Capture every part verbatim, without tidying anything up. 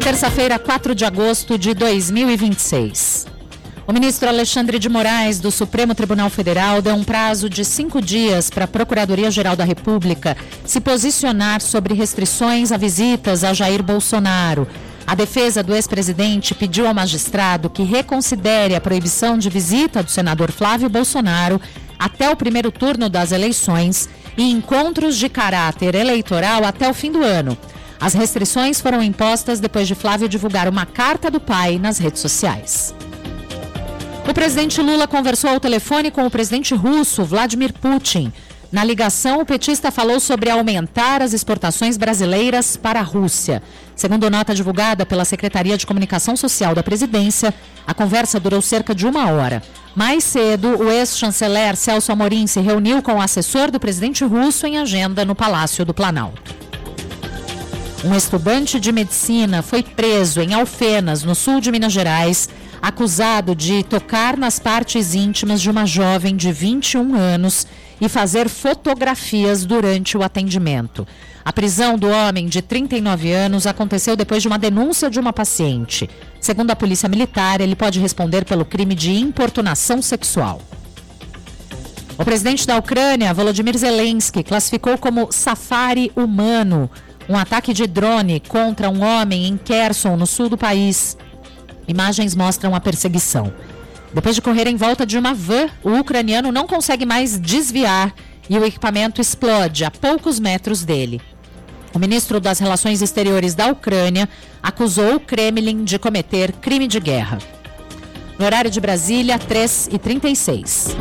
Terça-feira, quatro de agosto de dois mil e vinte e seis. O ministro Alexandre de Moraes, do Supremo Tribunal Federal, deu um prazo de cinco dias para a Procuradoria-Geral da República se posicionar sobre restrições a visitas a Jair Bolsonaro. A defesa do ex-presidente pediu ao magistrado que reconsidere a proibição de visita do senador Flávio Bolsonaro até o primeiro turno das eleições e encontros de caráter eleitoral até o fim do ano. As restrições foram impostas depois de Flávio divulgar uma carta do pai nas redes sociais. O presidente Lula conversou ao telefone com o presidente russo, Vladimir Putin. Na ligação, o petista falou sobre aumentar as exportações brasileiras para a Rússia. Segundo nota divulgada pela Secretaria de Comunicação Social da Presidência, a conversa durou cerca de uma hora. Mais cedo, o ex-chanceler Celso Amorim se reuniu com o assessor do presidente russo em agenda no Palácio do Planalto. Um estudante de medicina foi preso em Alfenas, no sul de Minas Gerais, acusado de tocar nas partes íntimas de uma jovem de vinte e um anos e fazer fotografias durante o atendimento. A prisão do homem de trinta e nove anos aconteceu depois de uma denúncia de uma paciente. Segundo a Polícia Militar, ele pode responder pelo crime de importunação sexual. O presidente da Ucrânia, Volodymyr Zelensky, classificou como safari humano um ataque de drone contra um homem em Kherson, no sul do país. Imagens mostram a perseguição. Depois de correr em volta de uma van, o ucraniano não consegue mais desviar e o equipamento explode a poucos metros dele. O ministro das Relações Exteriores da Ucrânia acusou o Kremlin de cometer crime de guerra. No horário de Brasília, três e trinta e seis.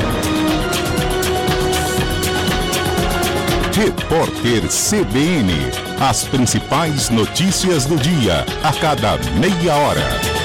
Repórter C B N. As principais notícias do dia, a cada meia hora.